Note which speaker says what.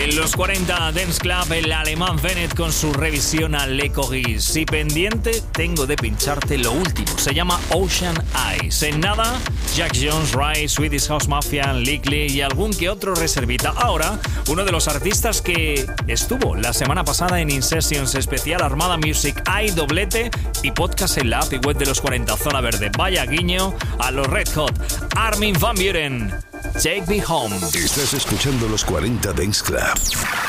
Speaker 1: En los 40 Dance Club, el alemán Bennett con su revisión a Le Corgis. Y pendiente tengo de pincharte lo último. Se llama Ocean Eyes. En nada, Jack Jones, Rai, Swedish House Mafia, Lickly y algún que otro reservita. Ahora, uno de los artistas que estuvo la semana pasada en In Sessions especial Armada Music, hay doblete y podcast en la app y web de los 40 Zona Verde. Vaya guiño a los Red Hot. Armin van Buuren, Take Me Home.
Speaker 2: Estás escuchando los 40 Dance Club.